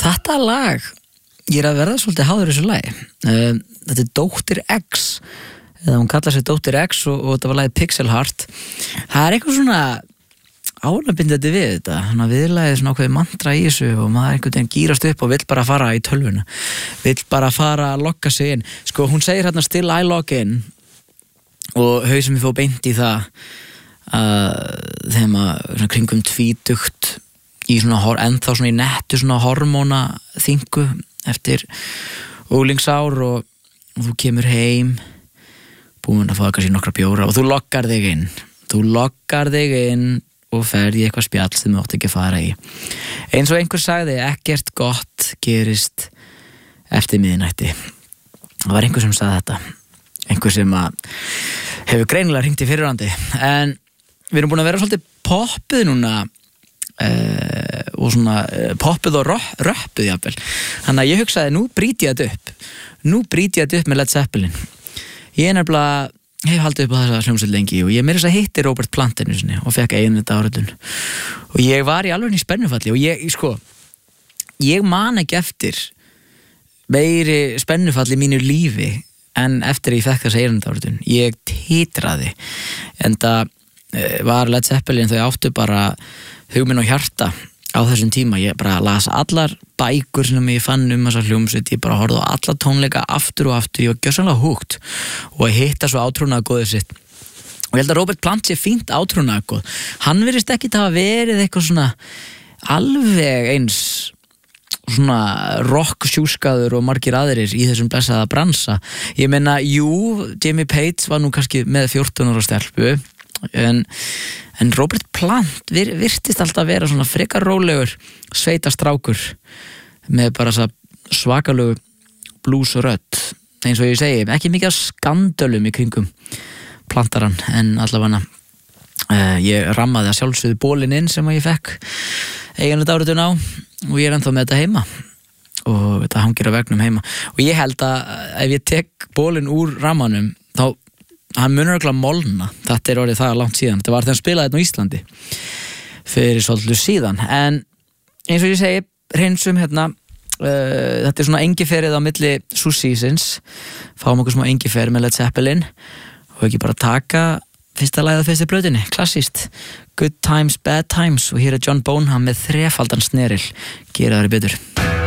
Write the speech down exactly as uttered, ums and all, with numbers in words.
Þetta lag, ég er að verða svolítið háður þessu lagi. Uh, þetta er Dóttir X, eða hún kallar sig Dóttir X og, og þetta var lagið Pixel Heart. Það er eitthvað svona ánabindandi við þetta, þannig að viðlagið svona ákveði mantra í þessu og maður einhvern veginn gýrast upp og vill bara fara í tölvuna, vill bara fara að logga sig inn. Sko, hún segir hérna still I log in og hausum við fór beint í það að þeim að kringum tvítugt í svona, ennþá svona í nettu svona hormóna þingu eftir úlingsár og, og þú kemur heim búin að fá kannski nokkra bjóra og þú loggar þig inn þú loggar þig inn og ferð í eitthvað spjall sem þú átt ekki að fara í eins og einhver sagði, ekkert gott gerist eftir miðnætti. Það var einhver sem sagði þetta, einhver sem að hefur greinilega hringt í fyrirhandi, en við erum búin að vera svolítið poppuð núna Uh, og svona uh, poppuð og röppuð jafnvel, þannig að ég hugsaði nú brýti ég þetta upp nú brýti ég þetta upp með Led Zeppelin. Ég er nefnilega hef haldið upp á þessa hljómsveit lengi og ég meira þess að hitti Robert Plant einu sinni og fekk einu þetta áritun og ég var í alveg í spennufalli og ég, sko ég man ekki eftir meiri spennufalli í mínu lífi en eftir ég fekk þessa einu þetta áritun. Ég titraði en það uh, var Led Zeppelin, þau áttu bara hugminn og hjarta á þessum tíma. Ég bara las allar bækur sem ég fann um þessa hljómsveit, ég bara horfði á alla tónleika aftur og aftur, ég var gjörsamlega húgt og að hitta svo átrúnaða góðið sitt og ég held að Robert Plant sé fínt átrúnaða góð. Hann virðist ekki hafa verið eitthvað svona alveg eins svona rock sjúskaður og margir aðrir í þessum blessaða bransa. Ég meina, jú, Jimmy Page var nú kannski með fjórtán ára stelpu en En Robert Plant vir, virtist alltaf vera svona frekar rólegur sveitastrákur með bara svakalegu blues og rödd. Eins og ég segi, ekki mikið af skandölum í kringum Plantaran, en allavega uh, ég rammaði að sjálfsögðu bólinn inn sem að ég fekk eiginlega áritun á og ég er ennþá með þetta heima og þetta hangir á vegnum heima og ég held að ef ég tek bólinn úr rammanum þá hann munur örugglega molna, þetta er orðið það langt síðan, þetta var þegar hann spilaði þetta á Íslandi fyrir svolítið síðan, en eins og ég segi, hreinsum hérna, uh, þetta er svona engiferið á milli Sussísins, fáum okkur smá engifer með Led Zeppelin og ekki bara taka fyrsta lagið á fyrstu plötunni, klassíst, Good Times, Bad Times og hér er John Bonham með þrefaldan sneril, gera það betur.